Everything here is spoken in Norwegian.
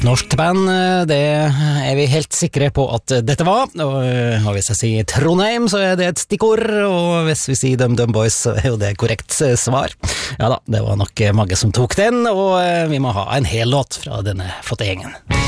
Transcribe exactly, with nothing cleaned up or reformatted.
Et norsk band, det er vi helt sikre på at dette var, og hvis jeg sier Trondheim så er det et stikkord, og hvis vi sier Dum Dum Boys så er jo det korrekt svar. Ja da, det var nok mange som tok den, og vi må ha en hel låt fra denne flotte gjengen.